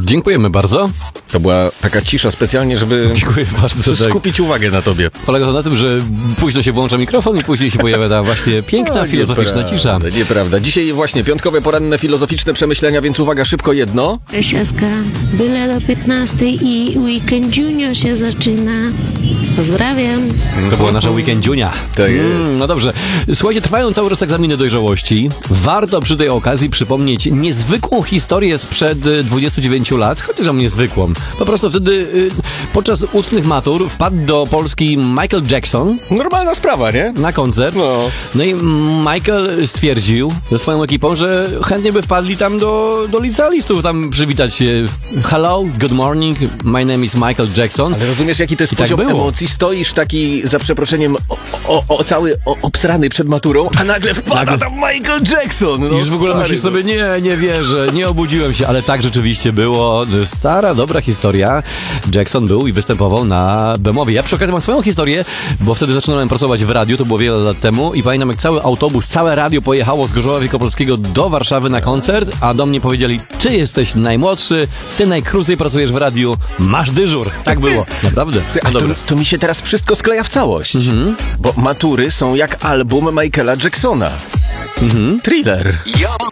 Dziękujemy bardzo. To była taka cisza specjalnie, żeby Dziękuję bardzo. skupić uwagę na tobie. Polega to na tym, że późno się włącza mikrofon i później się pojawia ta właśnie piękna, filozoficzna cisza. Nieprawda. Dzisiaj właśnie piątkowe, poranne, filozoficzne przemyślenia, więc uwaga, szybko jedno. Siaska, byle do 15 i weekendziunio się zaczyna. Pozdrawiam. To była nasza weekendziunia. To jest. No dobrze. Słuchajcie, trwają cały czas egzaminy dojrzałości. Warto przy tej okazji przypomnieć niezwykłą historię sprzed 29 lat, chociaż niezwykłą. Po prostu wtedy podczas ustnych matur wpadł do Polski Michael Jackson Normalna sprawa, nie? na koncert. No i Michael stwierdził ze swoją ekipą, że chętnie by wpadli tam do licealistów, tam przywitać się. Hello, good morning, my name is Michael Jackson. Ale rozumiesz, jaki to jest I tak poziom było. emocji? Stoisz taki, za przeproszeniem, cały obsrany przed maturą, a nagle wpada tam Michael Jackson. No, Już w ogóle stary, myślisz sobie, nie wierzę, nie obudziłem się, ale tak rzeczywiście było. Stara, dobra historia. Jackson był i występował na Bemowie. Ja przy okazji mam swoją historię, bo wtedy zaczynałem pracować w radiu, to było wiele lat temu i pamiętam, jak cały autobus, całe radio pojechało z Gorzowa Wielkopolskiego do Warszawy na koncert, a do mnie powiedzieli, ty jesteś najmłodszy, ty najkrócej pracujesz w radiu, masz dyżur. Tak było, naprawdę. A to mi się teraz wszystko skleja w całość. Bo matury są jak album Michaela Jacksona. Thriller.